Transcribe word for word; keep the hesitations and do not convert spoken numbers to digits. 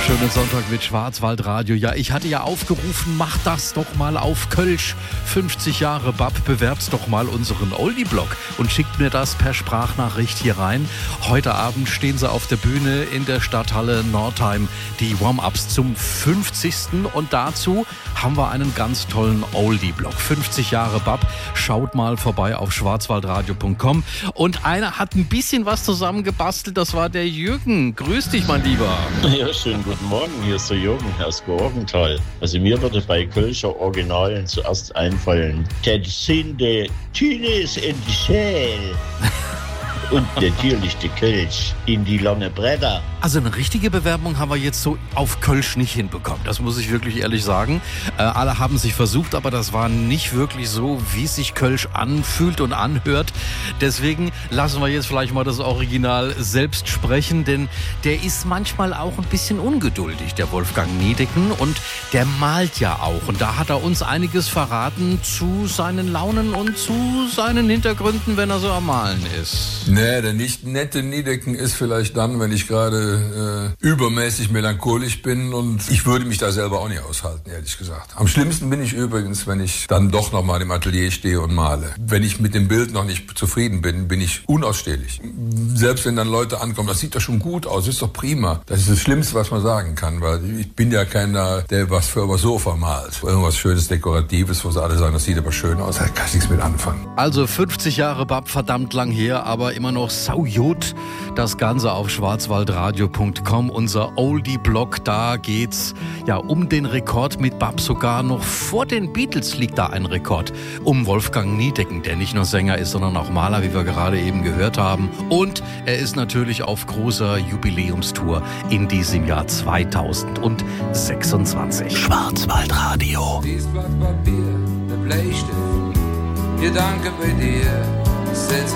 Schönen Sonntag mit Schwarzwaldradio. Ja, ich hatte ja aufgerufen, macht das doch mal auf Kölsch. fünfzig Jahre B A P, bewerbt doch mal unseren Oldie-Blog und schickt mir das per Sprachnachricht hier rein. Heute Abend stehen sie auf der Bühne in der Stadthalle Nordheim, die Warm-Ups zum fünfzigsten Und dazu haben wir einen ganz tollen Oldie-Blog. fünfzig Jahre B A P. Schaut mal vorbei auf schwarzwaldradio punkt com. Und einer hat ein bisschen was zusammengebastelt, das war der Jürgen. Grüß dich, mein Lieber. Ja, schönen guten Morgen, hier ist der Jürgen aus Georgenthal. Also mir würde bei Kölscher Originalen zuerst einfallen, das sind die Tünes in die Schäl. Und natürlich die Kölsch in die lange Bretter. Also eine richtige Bewerbung haben wir jetzt so auf Kölsch nicht hinbekommen. Das muss ich wirklich ehrlich sagen. Äh, alle haben sich versucht, aber das war nicht wirklich so, wie sich Kölsch anfühlt und anhört. Deswegen lassen wir jetzt vielleicht mal das Original selbst sprechen, denn der ist manchmal auch ein bisschen ungeduldig, der Wolfgang Niedecken. Und der malt ja auch. Und da hat er uns einiges verraten zu seinen Launen und zu seinen Hintergründen, wenn er so am Malen ist. Nee, der nicht nette Niedecken ist vielleicht dann, wenn ich gerade äh, übermäßig melancholisch bin, und ich würde mich da selber auch nicht aushalten, ehrlich gesagt. Am schlimmsten bin ich übrigens, wenn ich dann doch noch mal im Atelier stehe und male. Wenn ich mit dem Bild noch nicht zufrieden bin, bin ich unausstehlich. Selbst wenn dann Leute ankommen, das sieht doch schon gut aus, ist doch prima. Das ist das Schlimmste, was man sagen kann, weil ich bin ja keiner, der was für über Sofa malt. Irgendwas Schönes, Dekoratives, wo sie alle sagen, das sieht aber schön aus, da kann ich nichts mit anfangen. Also fünfzig Jahre B A P, verdammt lang her, aber immer noch saujut. Das Ganze auf schwarzwaldradio punkt com, unser Oldie-Blog. Da geht's ja um den Rekord mit B A P. Sogar noch vor den Beatles liegt da ein Rekord. Um Wolfgang Niedecken, der nicht nur Sänger ist, sondern auch Maler, wie wir gerade eben gehört haben. Und er ist natürlich auf großer Jubiläumstour in diesem Jahr zweitausendsechsundzwanzig. Schwarzwaldradio. Dies Blatt Papier, der Bleistift, Gedanke bei dir, setz